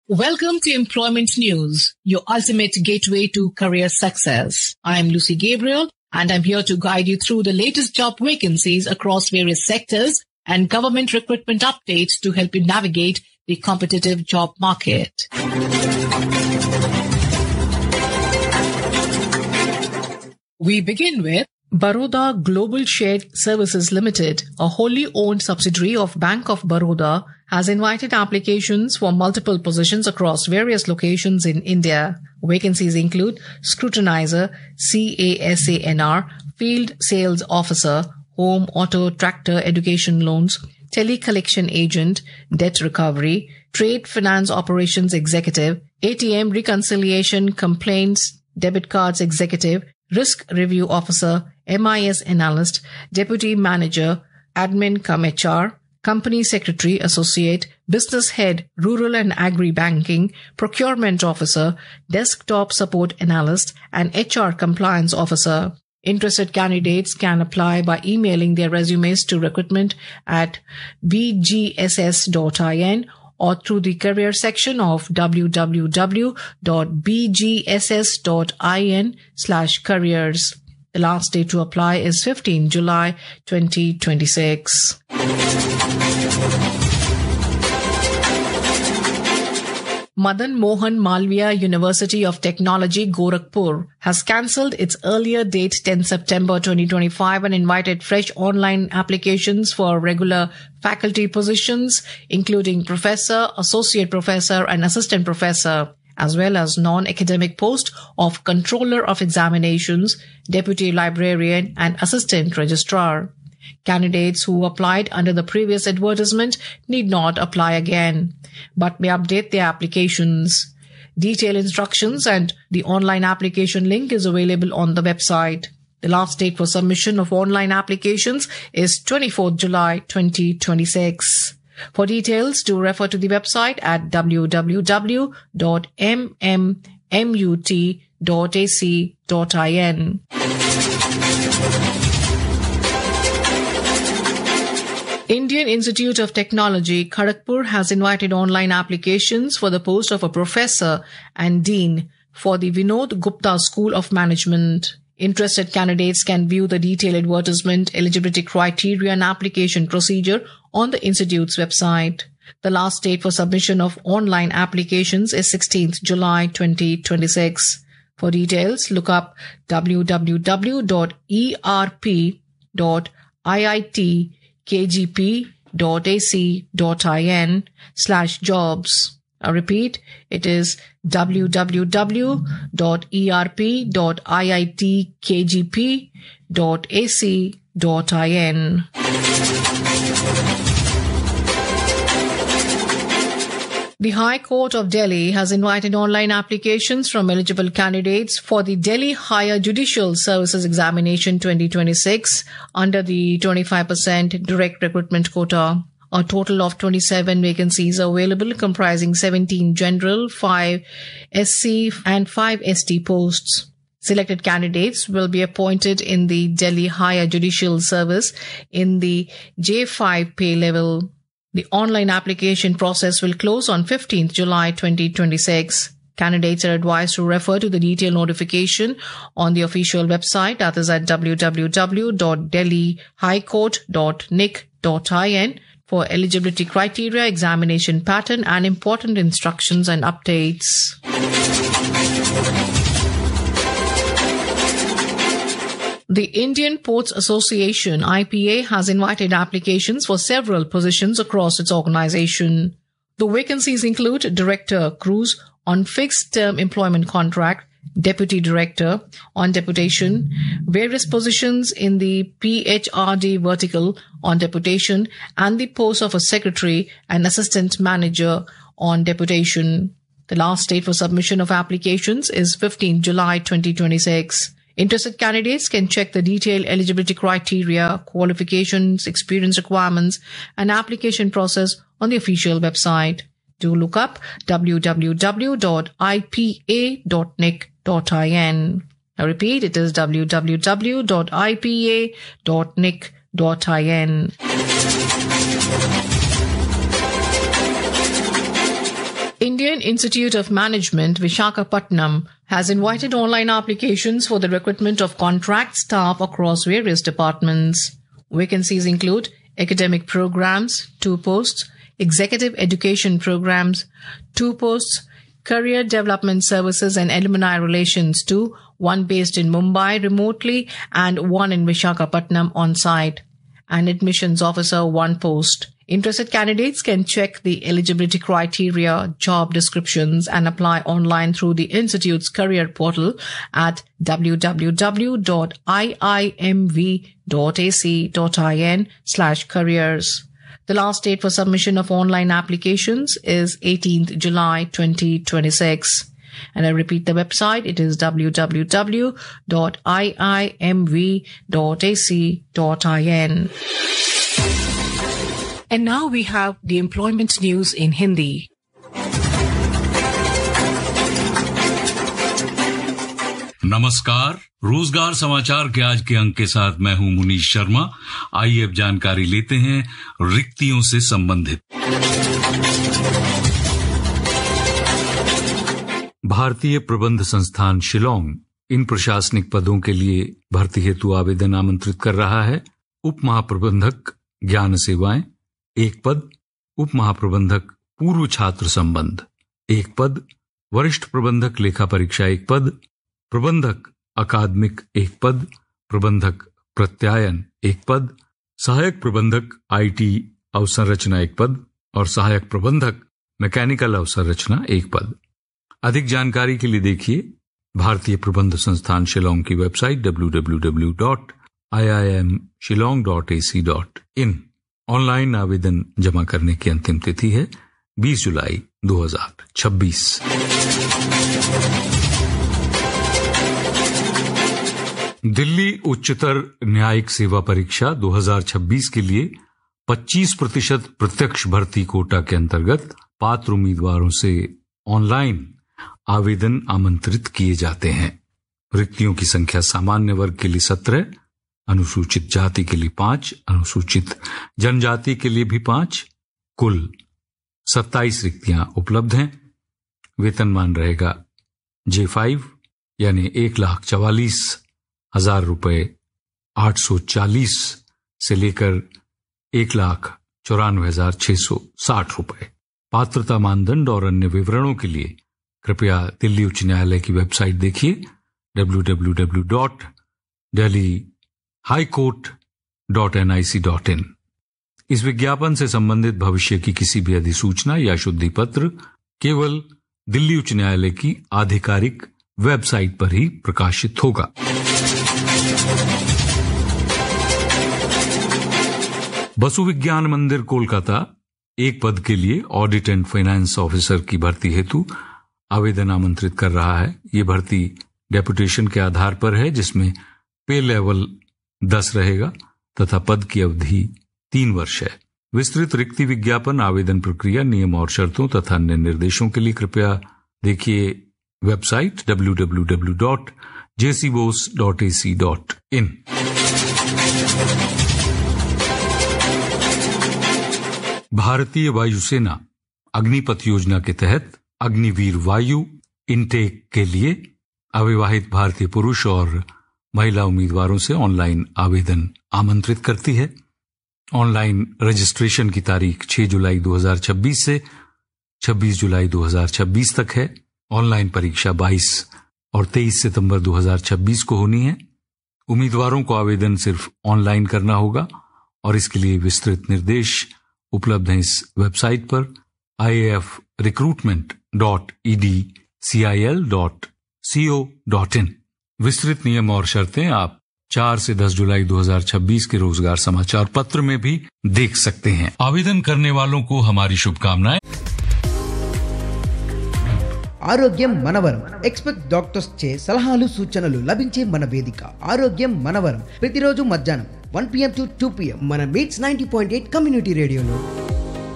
Welcome to Employment News, your ultimate gateway to career success. I'm Lucy Gabriel, and I'm here to guide you through the latest job vacancies across various sectors and government recruitment updates to help you navigate the competitive job market. We begin with Baroda Global Shared Services Limited, a wholly owned subsidiary of Bank of Baroda, has invited applications for multiple positions across various locations in India. Vacancies include Scrutinizer, CASANR, Field Sales Officer, Home Auto Tractor Education Loans, Telecollection Agent, Debt Recovery, Trade Finance Operations Executive, ATM Reconciliation Complaints Debit Cards Executive, Risk Review Officer, MIS Analyst, Deputy Manager, Admin cum HR, Company Secretary Associate, Business Head, Rural and Agri Banking, Procurement Officer, Desktop Support Analyst, and HR Compliance Officer. Interested candidates can apply by emailing their resumes to recruitment@bgss.in or through the career section of www.bgss.in/careers. The last day to apply is 15 July 2026. Madan Mohan Malviya University of Technology, Gorakhpur, has cancelled its earlier date 10 September 2025 and invited fresh online applications for regular faculty positions, including professor, associate professor, and assistant professor, as well as non-academic posts of Controller of Examinations, Deputy Librarian, and Assistant Registrar. Candidates who applied under the previous advertisement need not apply again, but may update their applications. Detailed instructions and the online application link is available on the website. The last date for submission of online applications is 24th July 2026. For details, do refer to the website at www.mmmut.ac.in. Indian Institute of Technology, Kharagpur, has invited online applications for the post of a professor and dean for the Vinod Gupta School of Management. Interested candidates can view the detailed advertisement, eligibility criteria, and application procedure on the Institute's website. The last date for submission of online applications is 16th July 2026. For details, look up www.erp.iitkgp.ac.in/jobs. I repeat, it is www.erp.iitkgp.ac.in. The High Court of Delhi has invited online applications from eligible candidates for the Delhi Higher Judicial Services Examination 2026 under the 25% direct recruitment quota. A total of 27 vacancies are available, comprising 17 general, 5 SC and 5 ST posts. Selected candidates will be appointed in the Delhi Higher Judicial Service in the J5 pay level. The online application process will close on 15th July 2026. Candidates are advised to refer to the detailed notification on the official website, that is at www.delhihighcourt.nic.in, for eligibility criteria, examination pattern, and important instructions and updates. The Indian Ports Association, IPA, has invited applications for several positions across its organization. The vacancies include Director Cruise on fixed-term employment contract, Deputy Director on deputation, various positions in the PHRD vertical on deputation, and the post of a Secretary and Assistant Manager on deputation. The last date for submission of applications is 15 July 2026. Interested candidates can check the detailed eligibility criteria, qualifications, experience requirements, and application process on the official website. Do look up www.ipa.nic.in. I repeat, it is www.ipa.nic.in. Indian Institute of Management, Visakhapatnam, has invited online applications for the recruitment of contract staff across various departments. Vacancies include academic programs, 2 posts, executive education programs, 2 posts, career development services and alumni relations 2, 1 based in Mumbai remotely and 1 in Visakhapatnam on-site, and admissions officer 1 post. Interested candidates can check the eligibility criteria, job descriptions and apply online through the Institute's career portal at www.iimv.ac.in/careers. The last date for submission of online applications is 18th July 2026. And I repeat the website, it is www.iimv.ac.in. And now we have the employment news in Hindi. नमस्कार, रोजगार समाचार के आज के अंक के साथ मैं हूं मुनीश शर्मा। आइए अब जानकारी लेते हैं रिक्तियों से संबंधित। भारतीय प्रबंध संस्थान शिलोंग इन प्रशासनिक पदों के लिए भर्ती हेतु आवेदन आमंत्रित कर रहा है। उप महाप्रबंधक ज्ञान सेवाएं 1 पद, उप महाप्रबंधक पूर्व छात्र संबंध 1 पद, वरिष्ठ प्रबंधक लेखा परीक्षा 1 पद, प्रबंधक अकादमिक 1 पद, प्रबंधक प्रत्यायन 1 पद, सहायक प्रबंधक आईटी अवसंरचना 1 पद और सहायक प्रबंधक मैकेनिकल अवसंरचना 1 पद। अधिक जानकारी के लिए देखिए भारतीय प्रबंध संस्थान शिलोंग की वेबसाइट www.iimshillong.ac.in। ऑनलाइन आवेदन जमा करने की अंतिम तिथि है 20 जुलाई 2026। दिल्ली उच्चतर न्यायिक सेवा परीक्षा 2026 के लिए 25% प्रत्यक्ष भर्ती कोटा के अंतर्गत पात्र उम्मीदवारों से ऑनलाइन आवेदन आमंत्रित किए जाते हैं। रिक्तियों की संख्या सामान्य वर्ग के लिए 17, अनुसूचित जाति के लिए 5, अनुसूचित जनजाति के लिए भी 5, कुल 27 रिक्तियां उपलब्ध हैं। वेतनमान रहेगा J5 यानी 1,44,000 रुपए 840 से लेकर 1,94,660 रुपए। पात्रता मानदंड और अन्य विवरणों के लिए कृपया दिल्ली उच्च न्यायालय की वेबसाइट देखिए www.delhihighcourt.nic.in। इस विज्ञापन से संबंधित भविष्य की किसी भी अधिसूचना या शुद्धि पत्र केवल दिल्ली उच्च न्यायालय की आधिकारिक वेबसाइट पर ही प्रकाशित होगा। बसु विज्ञान मंदिर कोलकाता 1 पद के लिए ऑडिट एंड फाइनेंस ऑफिसर की भर्ती हेतु आवेदन आमंत्रित कर रहा है। ये भर्ती डेपुटेशन के आधार पर है, जिसमें पे लेवल 10 रहेगा तथा पद की अवधि 3 वर्ष है। विस्तृत रिक्ति विज्ञापन, आवेदन प्रक्रिया, नियम और शर्तों तथा अन्य निर्देशों के लिए कृपया देखिए वेबसाइट www.jcbose.ac.in। भारतीय वायुसेना अग्निपथ योजना के तहत अग्निवीर वायु इनटेक के लिए अविवाहित भारतीय पुरुष और महिला उम्मीदवारों से ऑनलाइन आवेदन आमंत्रित करती है। ऑनलाइन रजिस्ट्रेशन की तारीख 6 जुलाई 2026 से 26 जुलाई 2026 तक है। ऑनलाइन परीक्षा 22 और 23 सितंबर 2026 को होनी है। उम्मीदवारों को आवेदन सिर्फ ऑनलाइन करना होगा और इसके लिए विस्तृत निर्देश उपलब्ध हैं इस वेबसाइट पर iafrecruitment.edcil.co.in। विस्तृत नियम और शर्तें आप 4 से 10 जुलाई 2026 के रोजगार समाचार पत्र में भी देख सकते हैं। आवेदन करने वालों को हमारी शुभकामनाएं। ఆరోగ్యం మనవరం ఎక్స్పెక్ట్ డాక్టర్స్ చే సలహాలు సూచనలు లభించే మన వేదిక ఆరోగ్యం మనవరం ప్రతిరోజు మధ్యాహ్నం 1 PM to 2 PM మన మీట్స్ 90.8 కమ్యూనిటీ రేడియోలో